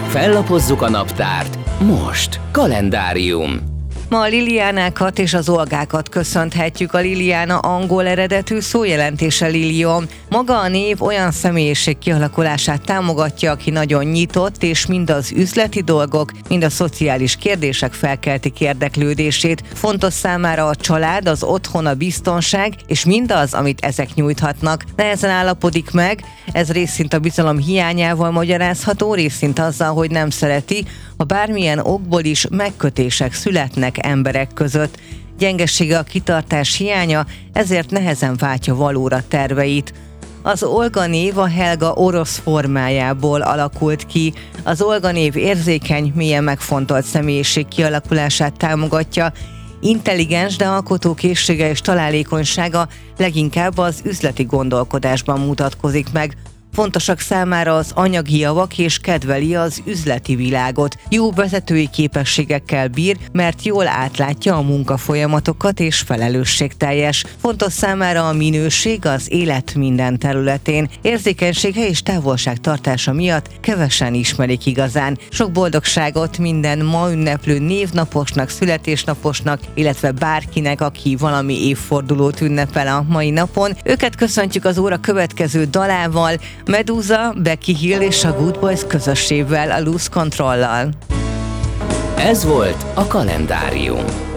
Fellapozzuk a naptárt. Most kalendárium. Ma a Liliánákat és az Olgákat köszönthetjük. A Liliana angol eredetű, szójelentése Lilium. Maga a név olyan személyiség kialakulását támogatja, aki nagyon nyitott, és mind az üzleti dolgok, mind a szociális kérdések felkeltik érdeklődését. Fontos számára a család, az otthon, a biztonság, és mindaz, amit ezek nyújthatnak. Nehezen állapodik meg, ez részint a bizalom hiányával magyarázható, részint azzal, hogy nem szereti, ha bármilyen okból is megkötések születnek emberek között. Gyengesége a kitartás hiánya, ezért nehezen váltja valóra terveit. Az Olga név a Helga orosz formájából alakult ki. Az Olga név érzékeny, mélyen megfontolt személyiség kialakulását támogatja. Intelligens, de alkotókészsége és találékonysága leginkább az üzleti gondolkodásban mutatkozik meg. Fontosak számára az anyagi javak, és kedveli az üzleti világot. Jó vezetői képességekkel bír, mert jól átlátja a munkafolyamatokat és felelősségteljes. Fontos számára a minőség az élet minden területén. Érzékenysége és távolságtartása miatt kevesen ismerik igazán. Sok boldogságot minden ma ünneplő névnaposnak, születésnaposnak, illetve bárkinek, aki valami évfordulót ünnepel a mai napon. Őket köszöntjük az óra következő dalával, Medusa, Becky Hill és a Good Boys közössével, a Lose Control-lal. Ez volt a kalendárium.